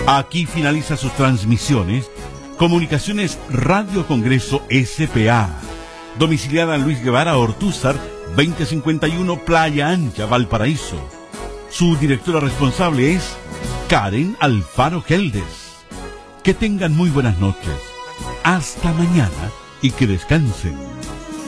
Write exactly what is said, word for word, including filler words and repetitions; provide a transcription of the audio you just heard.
Aquí finaliza sus transmisiones Comunicaciones Radio Congreso S P A, domiciliada en Luis Guevara Ortúzar, veinte cincuenta y uno Playa Ancha, Valparaíso. Su directora responsable es Karen Alfaro Geldes. Que tengan muy buenas noches. Hasta mañana y que descansen.